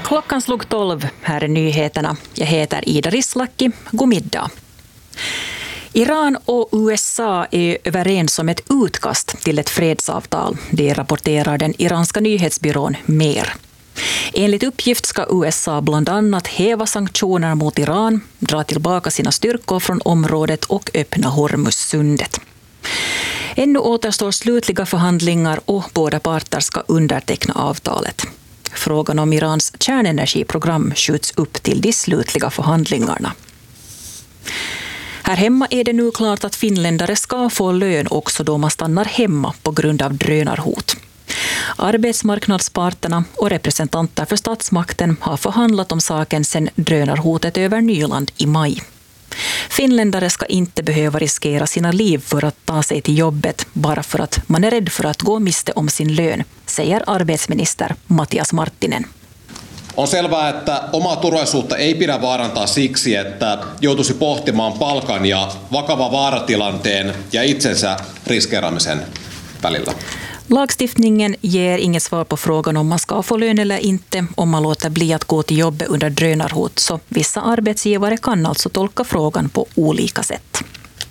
Klockan slog 12, här är nyheterna. Jag heter Ida Rislaki. God middag. Iran och USA är överens om ett utkast till ett fredsavtal. Det rapporterar den iranska nyhetsbyrån MER. Enligt uppgift ska USA bland annat häva sanktioner mot Iran, dra tillbaka sina styrkor från området och öppna Hormuzsundet. Ännu återstår slutliga förhandlingar och båda parter ska underteckna avtalet. Frågan om Irans kärnenergiprogram skjuts upp till de slutliga förhandlingarna. Här hemma är det nu klart att finländare ska få lön också då man stannar hemma på grund av drönarhot. Arbetsmarknadsparterna och representanter för statsmakten har förhandlat om saken sedan drönarhotet över Nyland i maj. Finländare ska inte behöva riskera sina liv för att ta sig till jobbet bara för att man är rädd för att gå miste om sin lön, säger arbetsminister Matias Marttinen. On selvää, että omaa turvallisuutta ei pidä vaarantaa siksi, että joutuisi pohtimaan palkan ja vakavan vaaratilanteen ja itsensä riskeeraamisen välillä. Lagstiftningen ger inget svar på frågan om man ska få lön eller inte om man låter bli att gå till jobbet under drönarhot, så vissa arbetsgivare kan alltså tolka frågan på olika sätt.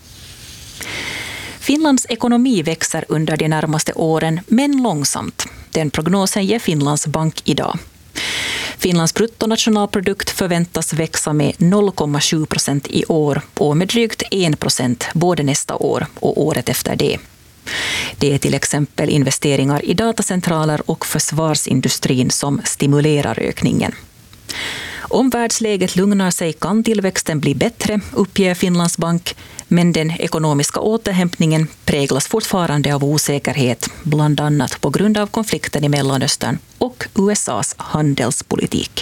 Finlands ekonomi växer under de närmaste åren, men långsamt. Den prognosen ger Finlands bank idag. Finlands bruttonationalprodukt förväntas växa med 0,7% i år och med drygt 1% både nästa år och året efter det. Det är till exempel investeringar i datacentraler och försvarsindustrin som stimulerar ökningen. Om världsläget lugnar sig kan tillväxten bli bättre, uppger Finlands bank, men den ekonomiska återhämtningen präglas fortfarande av osäkerhet, bland annat på grund av konflikten i Mellanöstern och USAs handelspolitik.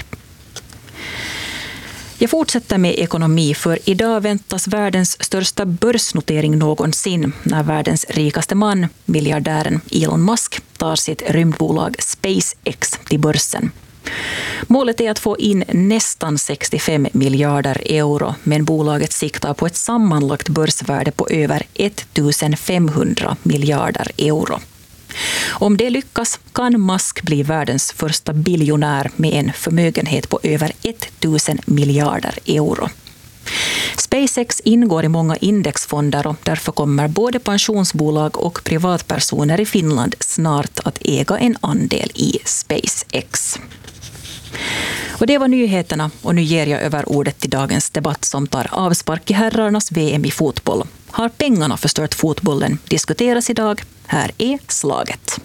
Jag fortsätter med ekonomi, för idag väntas världens största börsnotering någonsin när världens rikaste man, miljardären Elon Musk, tar sitt rymdbolag SpaceX till börsen. Målet är att få in nästan 65 miljarder euro, men bolaget siktar på ett sammanlagt börsvärde på över 1500 miljarder euro. Om det lyckas kan Musk bli världens första biljonär med en förmögenhet på över 1000 miljarder euro. SpaceX ingår i många indexfonder och därför kommer både pensionsbolag och privatpersoner i Finland snart att äga en andel i SpaceX. Och det var nyheterna, och nu ger jag över ordet till dagens debatt som tar avspark i herrarnas VM i fotboll. Har pengarna förstört fotbollen? Diskuteras idag. Här är slaget.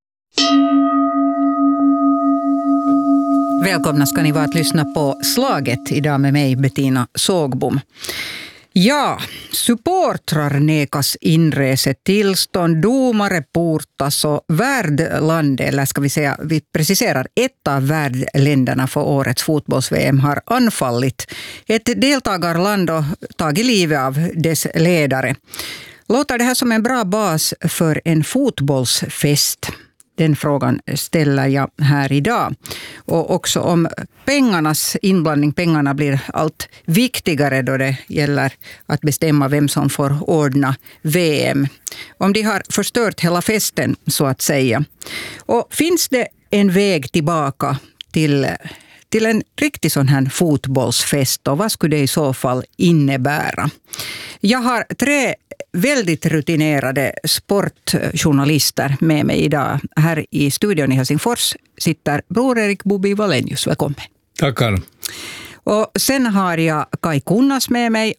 Välkomna ska ni vara att lyssna på Slaget idag med mig, Bettina Sågbom. Ja, supportrar nekas inresetillstånd, domare portas och värdland, eller ska vi säga, vi preciserar, ett av värdländerna för årets fotbolls-VM har anfallit ett deltagarland och tagit livet av dess ledare. Låter det här som en bra bas för en fotbollsfest? Den frågan ställer jag här idag. Och också om pengarnas inblandning. Pengarna blir allt viktigare då det gäller att bestämma vem som får ordna VM. Om de har förstört hela festen, så att säga. Och finns det en väg tillbaka till en riktig sån här fotbollsfest, och vad skulle det i så fall innebära? Jag har 3 väldigt rutinerade sportjournalister med mig idag. Här i studion i Helsingfors sitter Bror Erik Bobi Wallenius. Välkommen. Tackar. Och sen har jag Kai Kunnas med mig.